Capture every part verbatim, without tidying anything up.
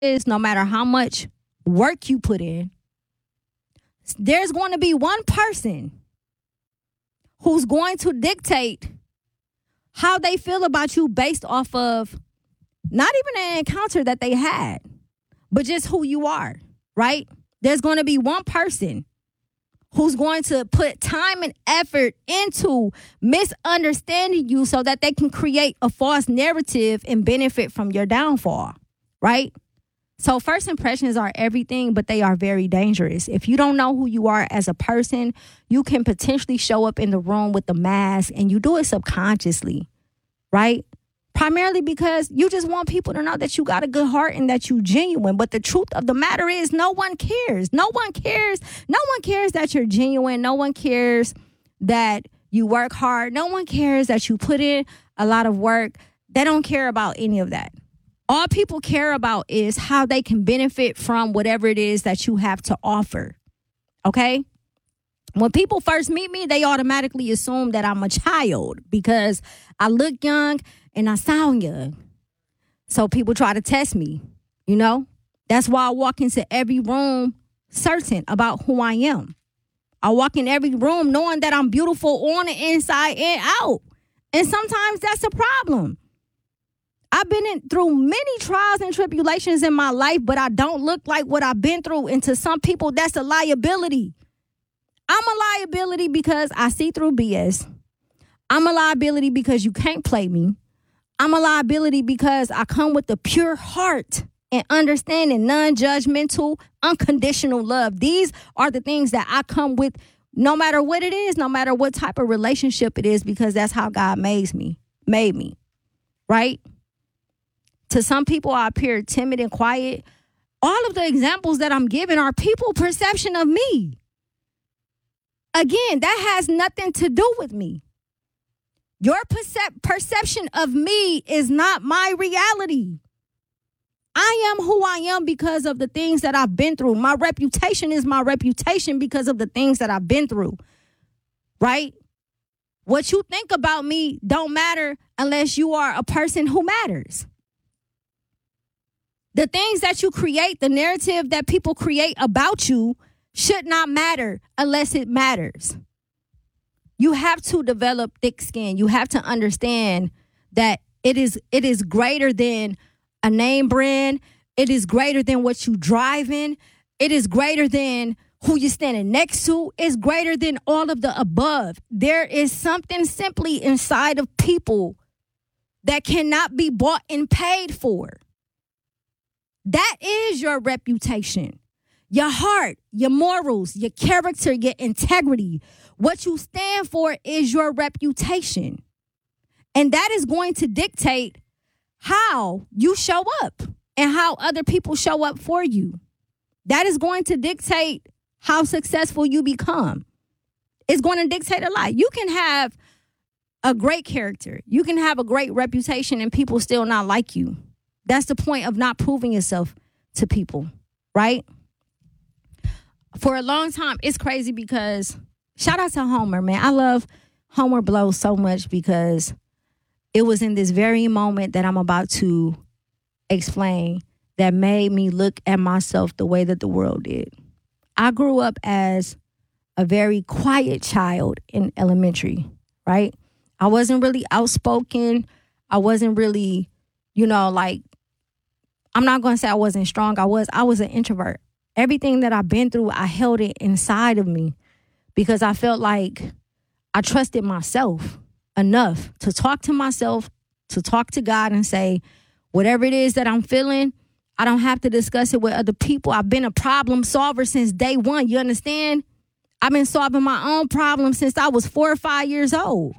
is, no matter how much work you put in, there's going to be one person who's going to dictate how they feel about you based off of not even an encounter that they had, but just who you are, right? There's going to be one person who's going to put time and effort into misunderstanding you so that they can create a false narrative and benefit from your downfall, right? So first impressions are everything, but they are very dangerous. If you don't know who you are as a person, you can potentially show up in the room with the mask, and you do it subconsciously, right? Primarily because you just want people to know that you got a good heart and that you genuine. But the truth of the matter is no one cares. No one cares. No one cares that you're genuine. No one cares that you work hard. No one cares that you put in a lot of work. They don't care about any of that. All people care about is how they can benefit from whatever it is that you have to offer. Okay? When people first meet me, they automatically assume that I'm a child because I look young and I sound young. So people try to test me, you know? That's why I walk into every room certain about who I am. I walk in every room knowing that I'm beautiful on the inside and out. And sometimes that's a problem. I've been in, through many trials and tribulations in my life, but I don't look like what I've been through. And to some people, that's a liability. I'm a liability because I see through B S. I'm a liability because you can't play me. I'm a liability because I come with a pure heart and understanding, non-judgmental, unconditional love. These are the things that I come with no matter what it is, no matter what type of relationship it is, because that's how God made me, made me, right? To some people, I appear timid and quiet. All of the examples that I'm giving are people perception of me. Again, that has nothing to do with me. Your percep- perception of me is not my reality. I am who I am because of the things that I've been through. My reputation is my reputation because of the things that I've been through, right? What you think about me don't matter unless you are a person who matters. The things that you create, the narrative that people create about you should not matter unless it matters. You have to develop thick skin. You have to understand that it is it is greater than a name brand. It is greater than what you driving. It is greater than who you're standing next to. It's greater than all of the above. There is something simply inside of people that cannot be bought and paid for. That is your reputation. Your heart, your morals, your character, your integrity. What you stand for is your reputation. And that is going to dictate how you show up and how other people show up for you. That is going to dictate how successful you become. It's going to dictate a lot. You can have a great character. You can have a great reputation and people still not like you. That's the point of not proving yourself to people, right? For a long time, it's crazy because, shout out to Homer, man. I love Homer Blow so much because it was in this very moment that I'm about to explain that made me look at myself the way that the world did. I grew up as a very quiet child in elementary, right? I wasn't really outspoken. I wasn't really, you know, like, I'm not going to say I wasn't strong. I was. I was an introvert. Everything that I've been through, I held it inside of me because I felt like I trusted myself enough to talk to myself, to talk to God and say, whatever it is that I'm feeling, I don't have to discuss it with other people. I've been a problem solver since day one. You understand? I've been solving my own problems since I was four or five years old.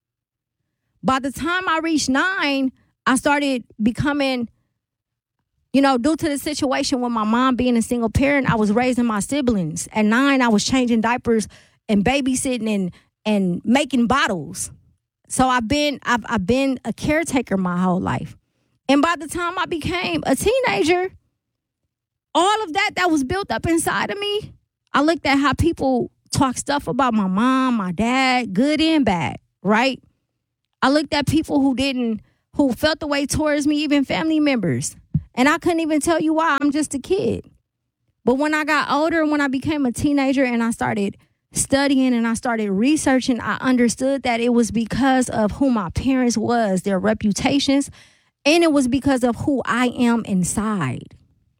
By the time I reached nine, I started becoming, you know, due to the situation with my mom being a single parent, I was raising my siblings. At nine, I was changing diapers and babysitting and and making bottles. So I've been I've I've been a caretaker my whole life. And by the time I became a teenager, all of that that was built up inside of me, I looked at how people talk stuff about my mom, my dad, good and bad, right? I looked at people who didn't, who felt the way towards me, even family members. And I couldn't even tell you why. I'm just a kid. But when I got older, when I became a teenager and I started studying and I started researching, I understood that it was because of who my parents was, their reputations, and it was because of who I am inside.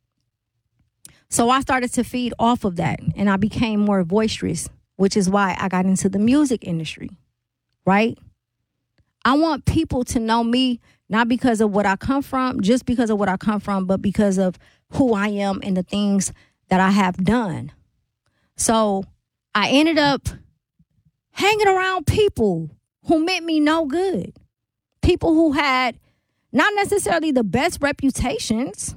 So I started to feed off of that, and I became more boisterous, which is why I got into the music industry, right? I want people to know me, not because of what I come from, just because of what I come from, but because of who I am and the things that I have done. So I ended up hanging around people who meant me no good. People who had not necessarily the best reputations,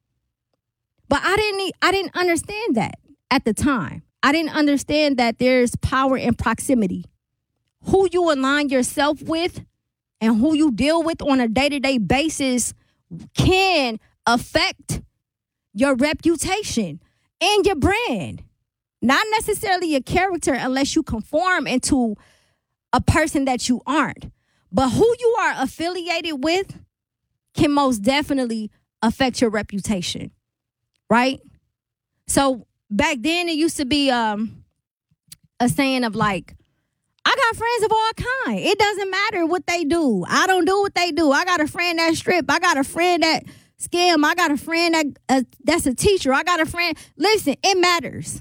but I didn't I didn't understand that at the time. I didn't understand that there's power in proximity. Who you align yourself with and who you deal with on a day-to-day basis can affect your reputation and your brand. Not necessarily your character unless you conform into a person that you aren't. But who you are affiliated with can most definitely affect your reputation, right? So back then it used to be um, a saying of like, I got friends of all kind. It doesn't matter what they do. I don't do what they do. I got a friend that strip. I got a friend that scam. I got a friend that uh, that's a teacher. I got a friend. Listen, it matters.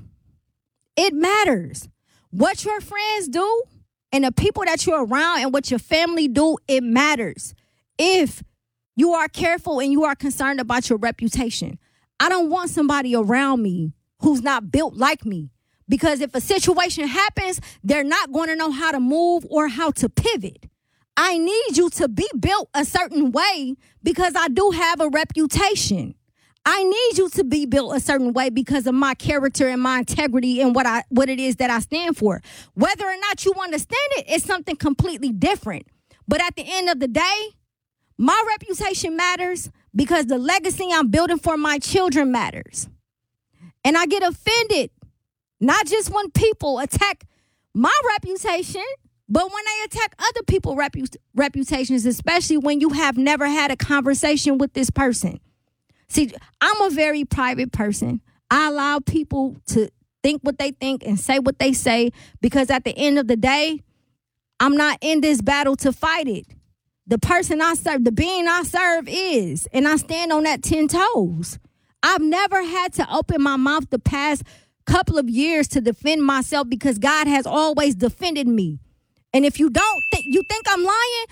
It matters. What your friends do and the people that you're around and what your family do, it matters. If you are careful and you are concerned about your reputation. I don't want somebody around me who's not built like me. Because if a situation happens, they're not going to know how to move or how to pivot. I need you to be built a certain way because I do have a reputation. I need you to be built a certain way because of my character and my integrity and what I what it is that I stand for. Whether or not you understand it, it's something completely different. But at the end of the day, my reputation matters because the legacy I'm building for my children matters. And I get offended, not just when people attack my reputation, but when they attack other people's repu- reputations, especially when you have never had a conversation with this person. See, I'm a very private person. I allow people to think what they think and say what they say because at the end of the day, I'm not in this battle to fight it. The person I serve, the being I serve is, and I stand on that ten toes. I've never had to open my mouth the past couple of years to defend myself because God has always defended me. And if you don't think, you think I'm lying,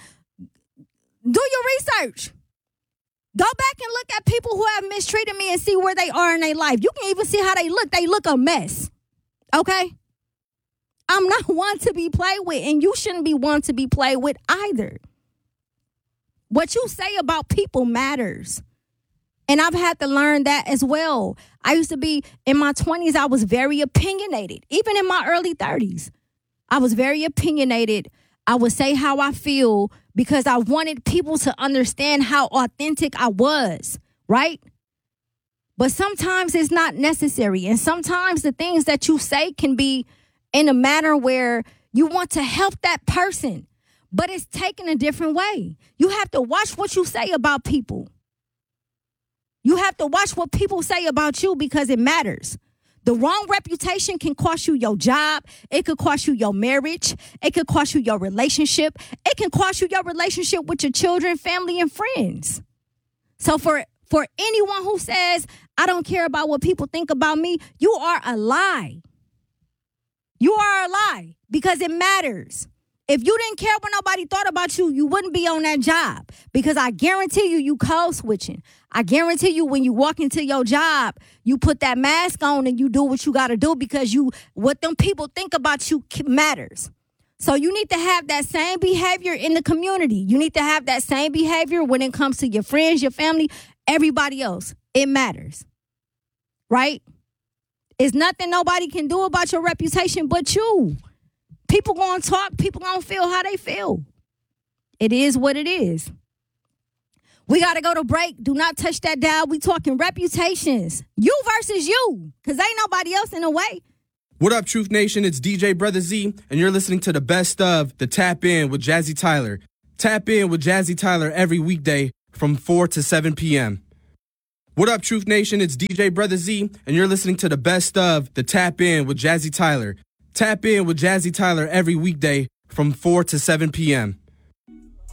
do your research. Go back and look at people who have mistreated me and see where they are in their life. You can even see how they look. They look a mess. Okay? I'm not one to be played with, and you shouldn't be one to be played with either. What you say about people matters. And I've had to learn that as well. I used to be, in my twenties, I was very opinionated. Even in my early thirties, I was very opinionated. I would say how I feel because I wanted people to understand how authentic I was, right? But sometimes it's not necessary. And sometimes the things that you say can be in a manner where you want to help that person, but it's taken a different way. You have to watch what you say about people. You have to watch what people say about you because it matters. The wrong reputation can cost you your job. It could cost you your marriage. It could cost you your relationship. It can cost you your relationship with your children, family, and friends. So for, for anyone who says, I don't care about what people think about me, you are a lie. You are a lie because it matters. If you didn't care what nobody thought about you, you wouldn't be on that job. Because I guarantee you, you code switching. I guarantee you when you walk into your job, you put that mask on and you do what you got to do because you what them people think about you matters. So you need to have that same behavior in the community. You need to have that same behavior when it comes to your friends, your family, everybody else. It matters. Right? It's nothing nobody can do about your reputation but you. People gonna talk, people gonna feel how they feel. It is what it is. We gotta go to break. Do not touch that dial. We talking reputations. You versus you, because ain't nobody else in the way. What up, Truth Nation? It's D J Brother Z, and you're listening to the best of the Tap In with Jazzy Tyler. Tap In with Jazzy Tyler every weekday from four to seven p.m. What up, Truth Nation? It's D J Brother Z, and you're listening to the best of the Tap In with Jazzy Tyler. Tap in with Jazzy Tyler every weekday from four to seven p.m.